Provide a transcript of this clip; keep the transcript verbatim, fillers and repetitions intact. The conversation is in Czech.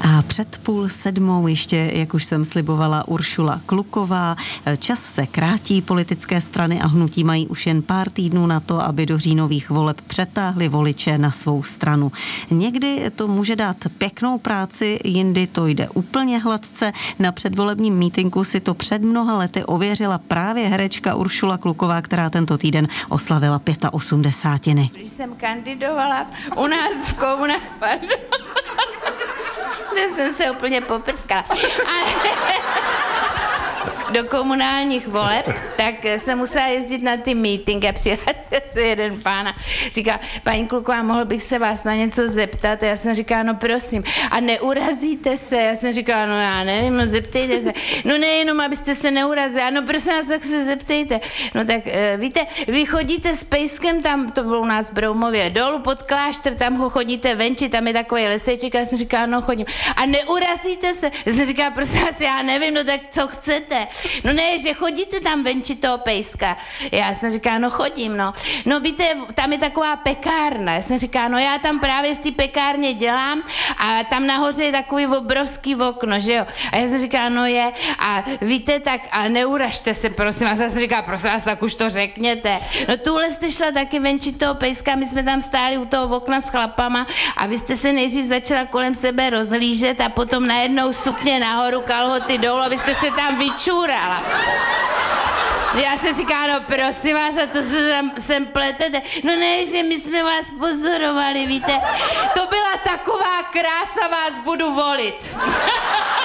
A před půl sedmou ještě, jak už jsem slibovala, Uršula Kluková. Čas se krátí, politické strany a hnutí mají už jen pár týdnů na to, aby do říjnových voleb přetáhli voliče na svou stranu. Někdy to může dát pěknou práci, jindy to jde úplně hladce. Na předvolebním mítinku si to před mnoha lety ověřila právě herečka Uršula Kluková, která tento týden oslavila osmdesátiny. Když jsem kandidovala u nás v komunách, pardon, kde jsem se úplně poprskala. Ale do komunálních voleb, tak jsem musela jezdit na ty mítinky a přihlásil se jeden pán a říká, paní Kluková, mohl bych se vás na něco zeptat? A já jsem říkala, no prosím, a neurazíte se? Já jsem říkala, no já nevím, no zeptejte se. No nejenom, abyste se neurazili, ano prosím vás, tak se zeptejte. No tak víte, vy chodíte s pejskem, tam to bylo u nás v Broumově, dolů pod klášter, tam ho chodíte venči, tam je takový leseček, a já jsem říkala, no chodím. A neurazíte se? Já jsem říkala, prosím vás, já nevím, no tak co chcete? No ne, že chodíte tam venči toho pejska. Já jsem říkala, no chodím, no. No víte, tam je taková pekárna. Já jsem říkala, no já tam právě v té pekárně dělám a tam nahoře je takový obrovský okno, že jo. A já jsem říkala, no je. A víte, tak a neuražte se, prosím. A já jsem říkala, prosím vás, tak už to řekněte. No tuhle jste šla taky venči toho pejska, my jsme tam stáli u toho okna s chlapama a vy jste se nejdřív začala kolem sebe rozhlížet a potom najednou sukně nahoru, kalhoty dolů, abyste se tam vyčůrali. Já jsem říkala, no prosím vás, a to se tam sem pletete. No ne, že my jsme vás pozorovali, víte. To byla taková krása, vás budu volit.